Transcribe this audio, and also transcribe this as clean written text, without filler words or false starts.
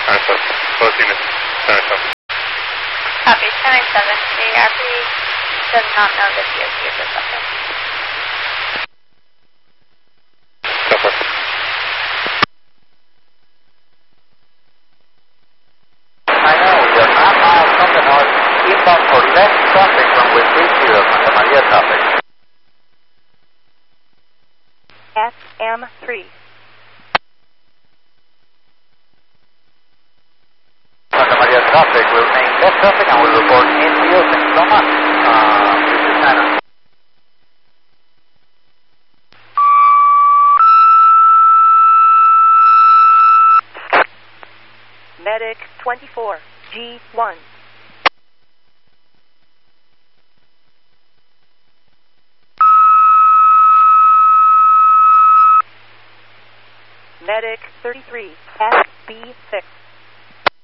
Closing at 10:07. Copy, 10:07. The RP does not know the DOT of the subject. Copy. I know, we are 9 miles from the north, inbound for left traffic from West 30, Santa Maria traffic. SM3. Santa Maria traffic will remain left traffic and will report in view. Thank you so much. This is Nana. Medic 24, G1. Medic 33, SB6.